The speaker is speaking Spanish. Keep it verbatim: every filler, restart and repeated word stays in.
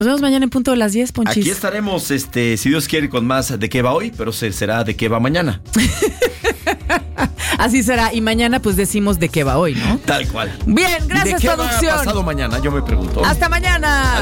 Nos vemos mañana en punto de las diez, Ponchis. Aquí estaremos, este, si Dios quiere, con más de qué va hoy, pero se, será de qué va mañana. Así será. Y mañana pues decimos de qué va hoy, ¿no? Tal cual. Bien, gracias, ¿De qué producción. va pasado mañana? Yo me pregunto. Hasta mañana.